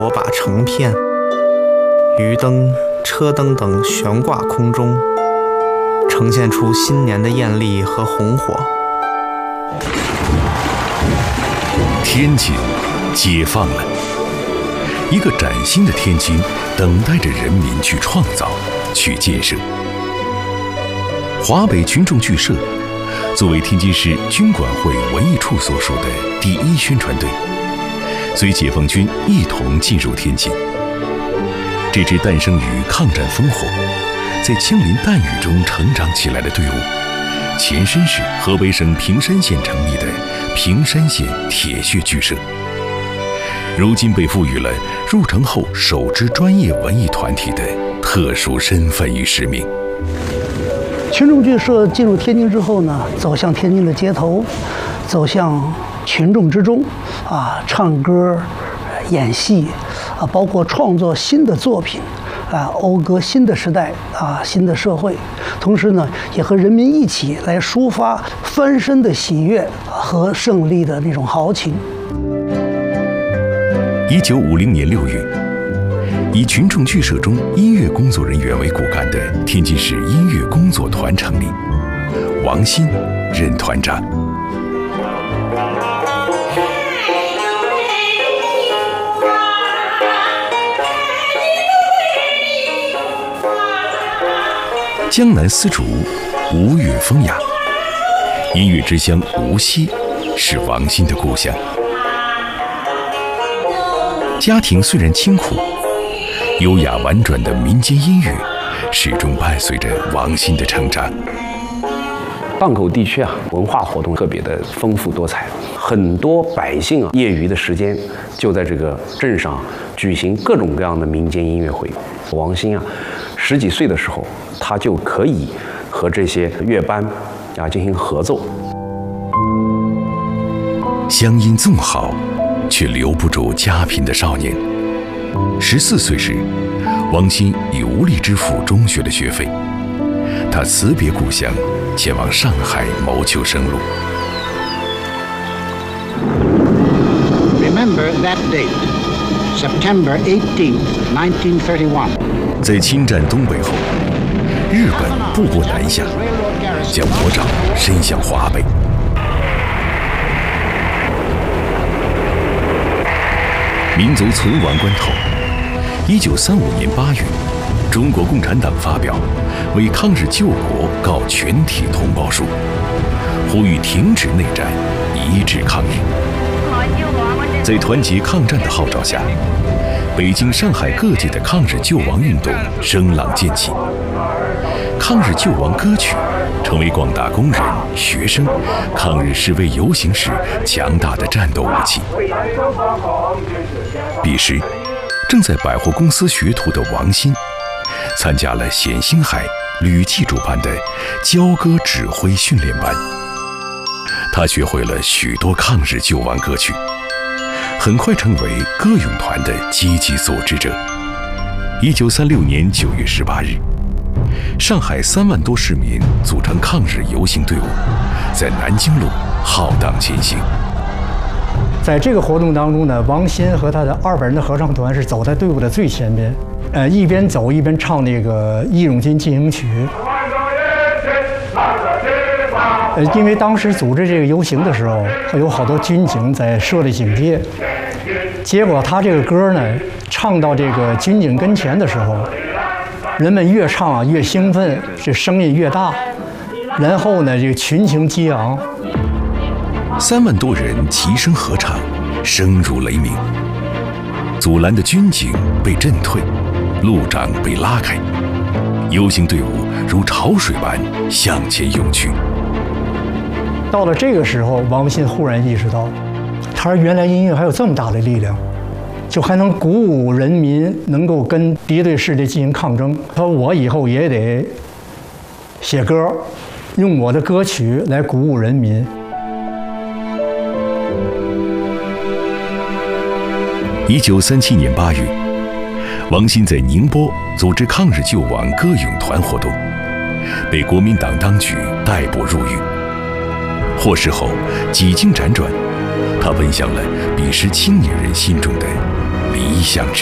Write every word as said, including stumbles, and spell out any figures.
火把成片，鱼灯、车灯等悬挂空中，呈现出新年的艳丽和红火。 天津解放了，一个崭新的天津等待着人民去创造、去建设。华北群众剧社作为天津市军管会文艺处所属的第一宣传队，随解放军一同进入天津。这支诞生于抗战烽火，在枪林弹雨中成长起来的队伍，前身是河北省平山县成立的平山县铁血剧社，如今被赋予了入城后首支专业文艺团体的特殊身份与使命。 群众剧社进入天津之后呢，走向天津的街头，走向群众之中，啊，唱歌、演戏，啊，包括创作新的作品，啊，讴歌新的时代，啊，新的社会。同时呢，也和人民一起来抒发翻身的喜悦和胜利的那种豪情。 一九五零年六月，以群众剧社中音乐工作人员为骨干的天津市音乐工作团成立，王鑫任团长。江南丝竹，吴越风雅，音乐之乡无锡是王鑫的故乡。家庭虽然清苦，优雅婉转的民间音乐始终伴随着王鑫的成长。 档口地区啊，文化活动特别的丰富多彩，很多百姓啊，业余的时间就在这个镇上举行各种各样的民间音乐会。王鑫啊，十几岁的时候，他就可以和这些乐班啊进行合奏。 乡音纵好，却留不住家贫的少年。十四岁时，王鑫已无力支付中学的学费，他辞别故乡，前往上海谋求生路。 Remember that date, September eighteenth, nineteen thirty-one. 在侵占东北后，日本步步南下，将魔爪伸向华北。民族存亡关头，一九三五年八月，中国共产党发表《为抗日救国告全体同胞书》，呼吁停止内战，一致抗日。在团结抗战的号召下，北京、上海各地的抗日救亡运动声浪渐起，抗日救亡歌曲成为广大工人、学生抗日示威游行时强大的战斗武器。彼时，正在百货公司学徒的王鑫，参加了冼星海、吕季主办的交歌指挥训练班。他学会了许多抗日救亡歌曲，很快成为歌咏团的积极组织者。一九三六年九月十八日，上海三万多市民组成抗日游行队伍，在南京路浩荡前行。 在这个活动当中呢，王鑫和他的二百人的合唱团是走在队伍的最前边，呃，一边走一边唱那个《义勇军进行曲》。呃，因为当时组织这个游行的时候，有好多军警在设立警戒，结果他这个歌呢，唱到这个军警跟前的时候，人们越唱啊越兴奋，这声音越大，然后呢，这个群情激昂。 三万多人齐声合唱，声如雷鸣。阻拦的军警被震退，路障被拉开，游行队伍如潮水般向前涌去。 到了这个时候，王鑫忽然意识到，他说原来音乐还有这么大的力量，就还能鼓舞人民，能够跟敌对势力进行抗争。他说我以后也得写歌，用我的歌曲来鼓舞人民。 一九三七年八月，王鑫在宁波组织抗日救亡歌咏团活动，被国民党当局逮捕入狱。获释后，几经辗转，他奔向了彼时青年人心中的理想之